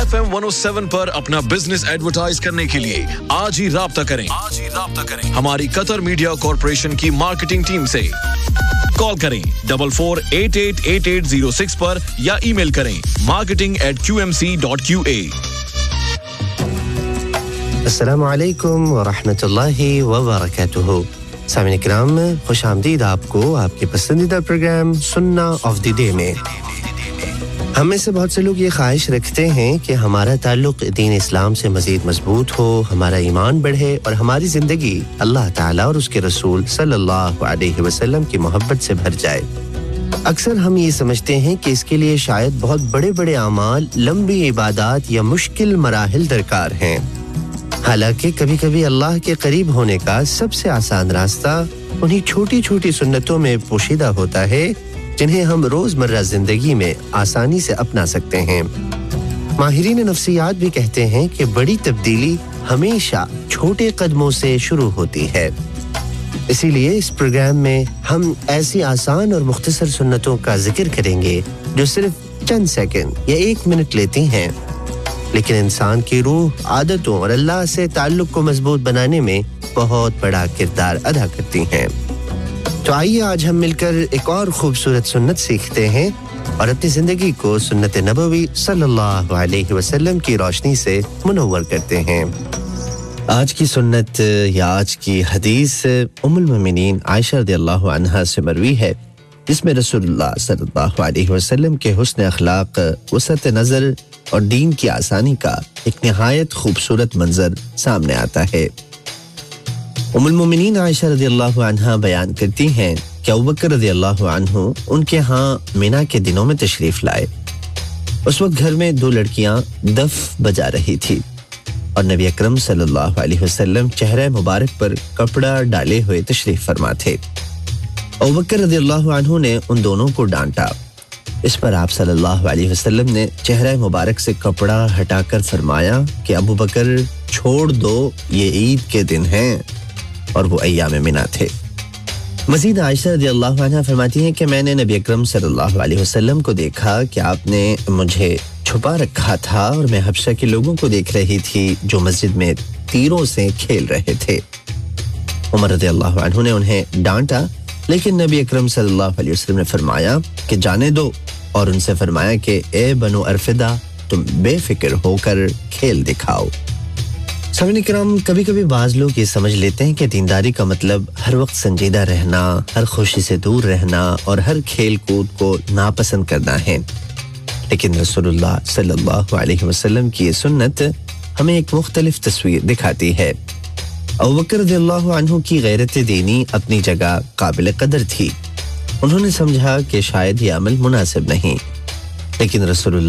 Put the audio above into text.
FM 107 पर अपना business advertise करने के लिए आज ही राब्ता करें हमारी कतर मीडिया कॉर्पोरेशन की मार्केटिंग टीम से। कॉल करें 44888806 पर या ईमेल करें marketing@qmc.qa। अस्सलामु अलैकुम व रहमतुल्लाहि व बरकातुहू। सामीन इकराम, खुश आमदीद आपको आपके पसंदीदा प्रोग्राम सुन्ना ऑफ द डे में। हम में से बहुत से लोग ये ख्वाहिश रखते हैं कि हमारा ताल्लुक दीन इस्लाम से मज़ीद मजबूत हो, हमारा ईमान बढ़े और हमारी ज़िंदगी अल्लाह ताला और उसके रसूल सल्लल्लाहु अलैहि वसल्लम की मोहब्बत से भर जाए। अक्सर हम ये समझते हैं कि इसके लिए शायद बहुत बड़े-बड़े अमाल, लंबी इबादत या मुश्किल मराहिल दरकार हैं। हालांकि कभी-कभी अल्लाह के करीब होने का सबसे आसान रास्ता उन्हीं छोटी-छोटी सुन्नतों में पोशीदा होता है जिन्हें हम रोजमर्रा जिंदगी में आसानी से अपना सकते हैं। माहिरीन नफ्सियात भी कहते हैं कि बड़ी तब्दीली हमेशा छोटे कदमों से शुरू होती है। इसीलिए इस प्रोग्राम में हम ऐसी आसान और मुख्तसर सुन्नतों का जिक्र करेंगे जो सिर्फ चंद सेकंड या 1 मिनट लेती हैं, लेकिन इंसान की रूह, आदतों और अल्लाह से ताल्लुक को मजबूत बनाने में बहुत बड़ा किरदार अदा करती हैं। तो आइए आज हम मिलकर एक और खूबसूरत सुन्नत सीखते हैं और अपनी जिंदगी को सुन्नत नबवी सल्लल्लाहु अलैहि वसल्लम की रोशनी से मुनव्वर करते हैं। आज की सुन्नत या आज की हदीस उम्मुल मोमिनीन आयशा रज़ियल्लाहु अन्हा से मरवी है, जिसमें रसूलुल्लाह सल्लल्लाहु अलैहि वसल्लम के हुस्न अखलाक, वसअत नज़र और दीन की आसानी का एक निहायत खूबसूरत मंजर सामने आता है। उम्मुल मोमिनीन आयशा रज़ियल्लाहु अन्हा बयान करती हैं कि अबू बकर रज़ियल्लाहु अन्हु उनके यहाँ मिना के दिनों में तशरीफ लाए। उस वक्त घर में 2 लड़कियां दफ बजा रही थी और नबी अकरम सल्लल्लाहु अलैहि वसल्लम चेहरे मुबारक पर कपड़ा डाले हुए तशरीफ फरमा थे। अबू बकर रज़ियल्लाहु अन्हु ने उन दोनों को डांटा। इस पर आप सल्लल्लाहु अलैहि वसल्लम ने चेहरे मुबारक से कपड़ा हटाकर फरमाया कि अबू बकर छोड़ दो, ये ईद के दिन हैं, और वो अय्याम मिना थे। मज़ीद आयशा रज़ियल्लाहु अन्हा फरमाती हैं कि मैंने नबी अकरम सल्लल्लाहु अलैहि वसल्लम को देखा कि आपने मुझे छुपा रखा था और मैं हबशा के लोगों को देख रही थी जो मस्जिद में तीरों से खेल रहे थे। उमर रज़ियल्लाहु अन्हु ने उन्हें डांटा, लेकिन नबी अकरम सल्लल्लाहु अलैहि वसल्लम ने फरमाया कि जाने दो, और उनसे फरमाया कि ए बनु अरफिदा, तुम बेफिक्र होकर खेल दिखाओ। सामने किराम, कभी-कभी बाज लोग ये समझ लेते हैं कि दीनदारी का मतलब हर वक्त संजीदा रहना, हर खुशी से दूर रहना और हर खेल कूद को नापसंद करना है। लेकिन रसूलुल्लाह सल्लल्लाहु अलैहि वसल्लम की ये सुन्नत हमें एक मुख्तलिफ तस्वीर दिखाती है। अबू बकर रज़ियल्लाहु अन्हु की गैरत दीनी अपनी जगह काबिल कदर थी। उन्होंने समझा कि शायद ये अमल मुनासिब नहीं, लेकिन रसूलुल्लाह